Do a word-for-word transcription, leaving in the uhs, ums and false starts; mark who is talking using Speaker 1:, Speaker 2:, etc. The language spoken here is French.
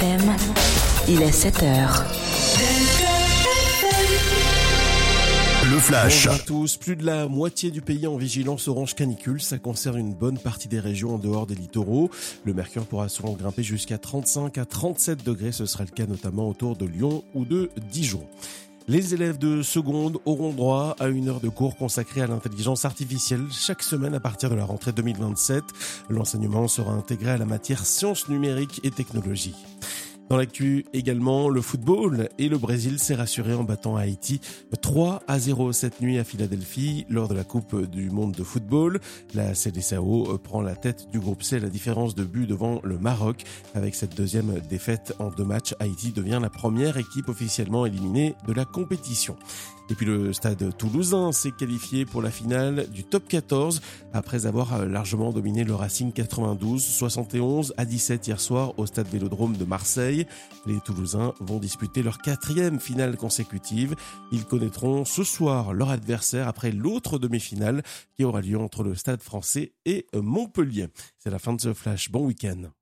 Speaker 1: F M, il est sept heures.
Speaker 2: Le flash.
Speaker 3: Bonjour à tous. Plus de la moitié du pays en vigilance orange canicule. Ça concerne une bonne partie des régions en dehors des littoraux. Le mercure pourra souvent grimper jusqu'à trente-cinq à trente-sept degrés. Ce sera le cas notamment autour de Lyon ou de Dijon. Les élèves de seconde auront droit à une heure de cours consacrée à l'intelligence artificielle chaque semaine à partir de la rentrée deux mille vingt-sept. L'enseignement sera intégré à la matière sciences numériques et technologies. Dans l'actu également, le football et le Brésil s'est rassuré en battant Haïti trois à zéro cette nuit à Philadelphie lors de la Coupe du Monde de football. La C D C A O prend la tête du groupe C, la différence de but devant le Maroc. Avec cette deuxième défaite en deux matchs, Haïti devient la première équipe officiellement éliminée de la compétition. Et puis le stade toulousain s'est qualifié pour la finale du top quatorze après avoir largement dominé le Racing quatre-vingt-douze, soixante et onze à dix-sept hier soir au stade Vélodrome de Marseille. Les Toulousains vont disputer leur quatrième finale consécutive. Ils connaîtront ce soir leur adversaire après l'autre demi-finale qui aura lieu entre le Stade français et Montpellier. C'est la fin de ce flash. Bon week-end.